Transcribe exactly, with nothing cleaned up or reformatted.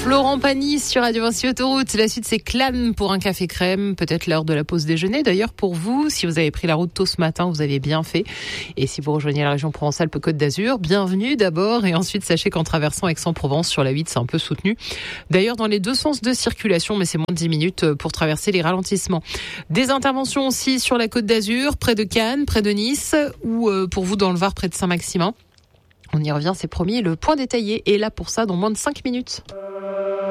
Florent Pagny sur Radio Vinci Autoroute. La suite, c'est Clan pour un café crème. Peut-être l'heure de la pause déjeuner. D'ailleurs, pour vous, si vous avez pris la route tôt ce matin, vous avez bien fait. Et si vous rejoignez la région Provence-Alpes-Côte d'Azur, bienvenue d'abord. Et ensuite, sachez qu'en traversant Aix-en-Provence sur la huit, c'est un peu soutenu. D'ailleurs, dans les deux sens de circulation, mais c'est moins de dix minutes pour traverser les ralentissements. Des interventions aussi sur la Côte d'Azur, près de Cannes, près de Nice, ou euh, pour vous dans le Var, près de Saint-Maximin. On y revient, c'est promis. Le point détaillé est là pour ça dans moins de cinq minutes.